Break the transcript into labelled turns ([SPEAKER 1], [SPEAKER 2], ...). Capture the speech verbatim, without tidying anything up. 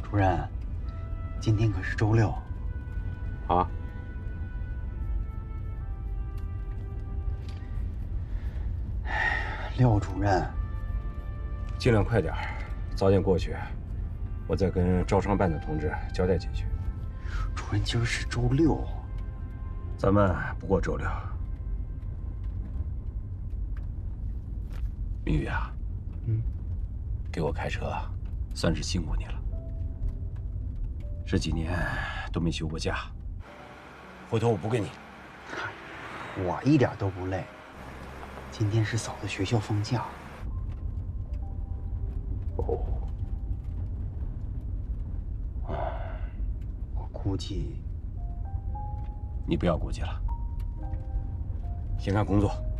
[SPEAKER 1] 主任，今天可是周六。
[SPEAKER 2] 啊。
[SPEAKER 1] 廖主任，
[SPEAKER 2] 尽量快点，早点过去，我再跟招商办的同志交代几句。
[SPEAKER 1] 主任，今儿是周六，
[SPEAKER 2] 咱们不过周六。明宇啊，
[SPEAKER 1] 嗯，
[SPEAKER 2] 给我开车，算是辛苦你了。这几年都没休过假，回头我补给你。
[SPEAKER 1] 我一点都不累。今天是嫂子学校放假。
[SPEAKER 2] 哦。
[SPEAKER 1] 我估计。
[SPEAKER 2] 你不要顾忌了，先看工作。